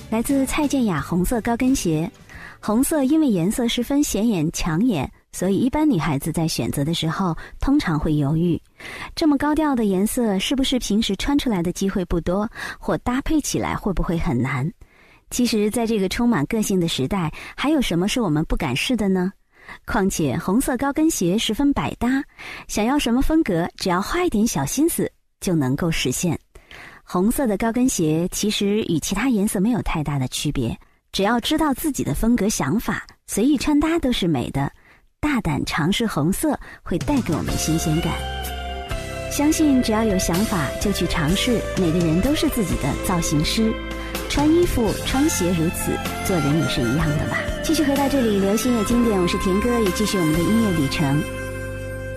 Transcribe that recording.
来自蔡健雅红色高跟鞋。红色因为颜色十分显眼抢眼，所以一般女孩子在选择的时候通常会犹豫，这么高调的颜色是不是平时穿出来的机会不多，或搭配起来会不会很难？其实在这个充满个性的时代，还有什么是我们不敢试的呢？况且红色高跟鞋十分百搭，想要什么风格，只要花一点小心思就能够实现。红色的高跟鞋其实与其他颜色没有太大的区别，只要知道自己的风格想法，随意穿搭都是美的。大胆尝试红色会带给我们新鲜感。相信只要有想法就去尝试，每个人都是自己的造型师。穿衣服穿鞋如此，做人也是一样的吧。继续回到这里，流行也经典，我是田哥，也继续我们的音乐旅程。